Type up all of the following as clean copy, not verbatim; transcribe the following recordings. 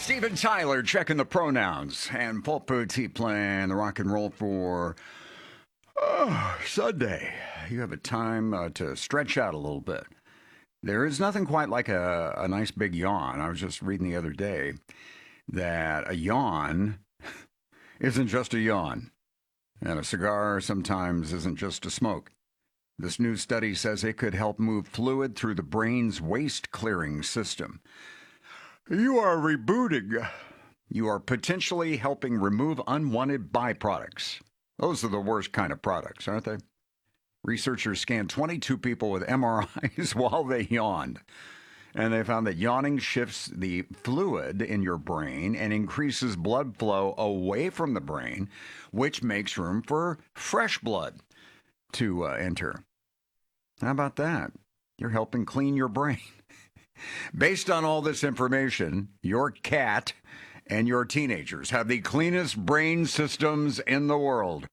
Steven Tyler checking the pronouns. And Paul Petit playing the rock and roll for Sunday. You have a time to stretch out a little bit. There is nothing quite like a nice big yawn. I was just reading the other day that a yawn isn't just a yawn. And a cigar sometimes isn't just a smoke. This new study says it could help move fluid through the brain's waste clearing system. You are rebooting. You are potentially helping remove unwanted byproducts. Those are the worst kind of products, aren't they? Researchers scanned 22 people with MRIs while they yawned. And they found that yawning shifts the fluid in your brain and increases blood flow away from the brain, which makes room for fresh blood to enter. How about that? You're helping clean your brain. Based on all this information, your cat and your teenagers have the cleanest brain systems in the world.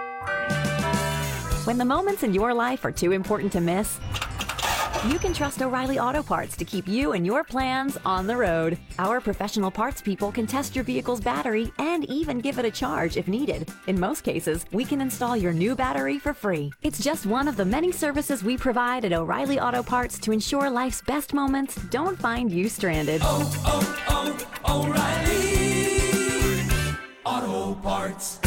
When the moments in your life are too important to miss, you can trust O'Reilly Auto Parts to keep you and your plans on the road. Our professional parts people can test your vehicle's battery and even give it a charge if needed. In most cases, we can install your new battery for free. It's just one of the many services we provide at O'Reilly Auto Parts to ensure life's best moments don't find you stranded. O'Reilly Auto Parts.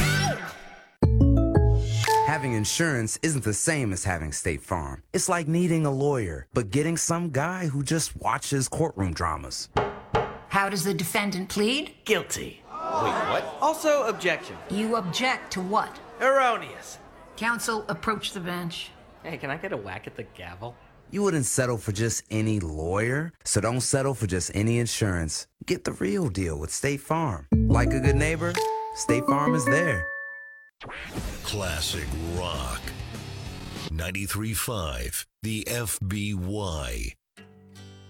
Having insurance isn't the same as having State Farm. It's like needing a lawyer, but getting some guy who just watches courtroom dramas. How does the defendant plead? Guilty. Wait, what? Also, objection. You object to what? Erroneous. Counsel, approach the bench. Hey, can I get a whack at the gavel? You wouldn't settle for just any lawyer, so don't settle for just any insurance. Get the real deal with State Farm. Like a good neighbor, State Farm is there. Classic rock. 93.5, the FBY.